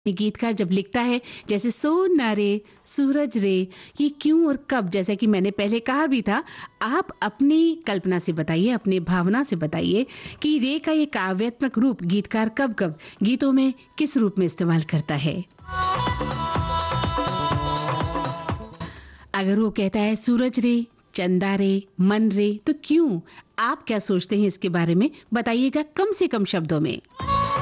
गीतकार जब लिखता है जैसे सोना रे सूरज रे, ये क्यों और कब, जैसा कि मैंने पहले कहा भी था, आप अपनी कल्पना से बताइए, अपनी भावना से बताइए कि रे का ये काव्यात्मक रूप गीतकार कब कब गीतों में किस रूप में इस्तेमाल करता है। अगर वो कहता है सूरज रे, चंदा रे, मन रे, तो क्यों? आप क्या सोचते हैं इसके बारे में, बताइएगा कम से कम शब्दों में।